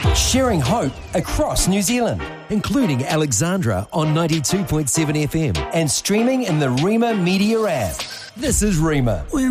sharing hope across New Zealand, including Alexandra on 92.7 FM and streaming in the Rima Media app. This is Rima.